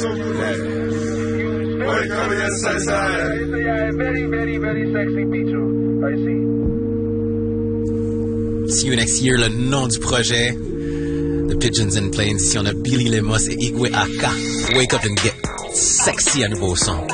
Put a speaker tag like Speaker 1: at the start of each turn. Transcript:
Speaker 1: Very, very, very sexy Pichu. I see.
Speaker 2: See you next year, le nom du projet, The Pigeons and Planes. Ici, on a Billy Lemos et Igwe Aka. Wake up and get sexy à nouveau son.